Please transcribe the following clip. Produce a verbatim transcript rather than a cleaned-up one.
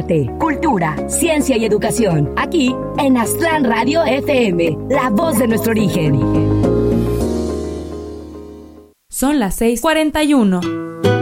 arte, cultura, ciencia y educación. Aquí en Aztlán Radio F M, la voz de nuestro origen. Son las seis cuarenta y uno.